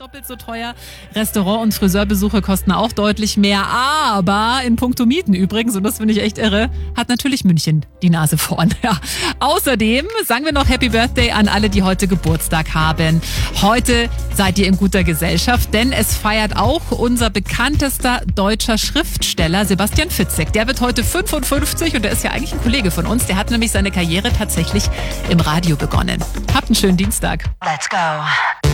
doppelt so teuer. Restaurant- und Friseurbesuche kosten auch deutlich mehr. Aber in puncto Mieten übrigens, und das finde ich echt irre, hat natürlich München die Nase vorn. Ja. Außerdem sagen wir noch Happy Birthday an alle, die heute Geburtstag haben. Heute seid ihr in guter Gesellschaft, denn es feiert auch unser bekanntester deutscher Schriftsteller Sebastian Fitzek. Der wird heute 55 und der ist ja eigentlich ein Kollege von uns. Der hat nämlich seine Karriere tatsächlich im Radio begonnen. Habt einen schönen Dienstag. Let's go.